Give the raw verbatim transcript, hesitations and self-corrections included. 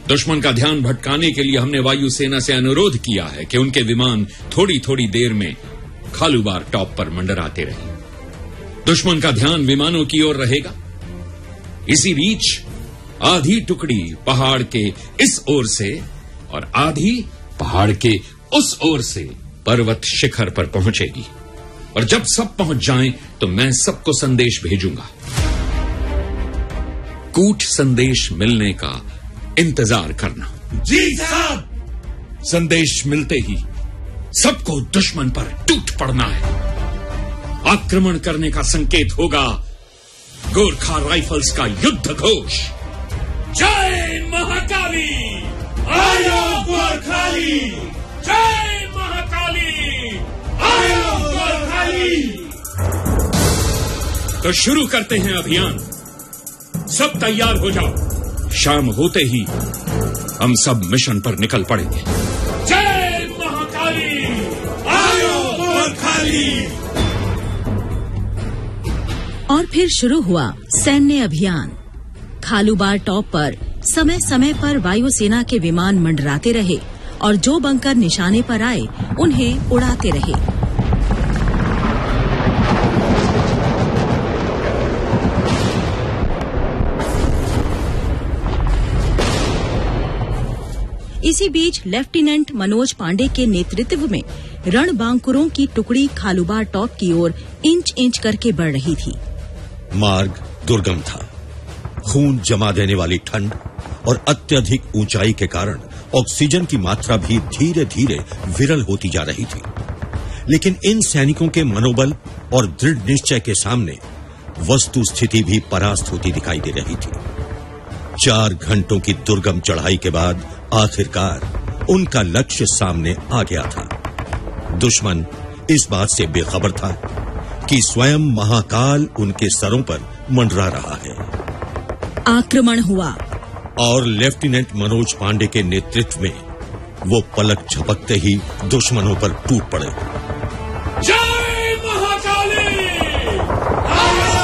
दुश्मन का ध्यान भटकाने के लिए हमने वायुसेना से अनुरोध किया है कि उनके विमान थोड़ी थोड़ी देर में खालूबार टॉप पर मंडराते रहें। दुश्मन का ध्यान विमानों की ओर रहेगा। इसी बीच आधी टुकड़ी पहाड़ के इस ओर से और आधी पहाड़ के उस ओर से पर्वत शिखर पर पहुंचेगी, और जब सब पहुंच जाएं तो मैं सबको संदेश भेजूंगा। कूट संदेश मिलने का इंतजार करना। जी साहब। संदेश मिलते ही सबको दुश्मन पर टूट पड़ना है। आक्रमण करने का संकेत होगा गोरखा राइफल्स का युद्ध घोष। जय महाकाली, आयो गोरखाली। जय महाकाली, आयो गोरखाली। तो शुरू करते हैं अभियान। सब तैयार हो जाओ। शाम होते ही हम सब मिशन पर निकल पड़ेंगे। जय महाकाली, आयो गोरखाली। और फिर शुरू हुआ सैन्य अभियान। खालूबार टॉप पर समय समय पर वायुसेना के विमान मंडराते रहे और जो बंकर निशाने पर आए उन्हें उड़ाते रहे। इसी बीच लेफ्टिनेंट मनोज पांडे के नेतृत्व में रणबांकुरों की टुकड़ी खालूबार टॉप की ओर इंच इंच करके बढ़ रही थी। मार्ग दुर्गम था। खून जमा देने वाली ठंड और अत्यधिक ऊंचाई के कारण ऑक्सीजन की मात्रा भी धीरे धीरे विरल होती जा रही थी। लेकिन इन सैनिकों के मनोबल और दृढ़ निश्चय के सामने वस्तु स्थिति भी परास्त होती दिखाई दे रही थी। चार घंटों की दुर्गम चढ़ाई के बाद आखिरकार उनका लक्ष्य सामने आ गया था। दुश्मन इस बात से बेखबर था कि स्वयं महाकाल उनके सरों पर मंडरा रहा है। आक्रमण हुआ और लेफ्टिनेंट मनोज पांडे के नेतृत्व में वो पलक झपकते ही दुश्मनों पर टूट पड़े।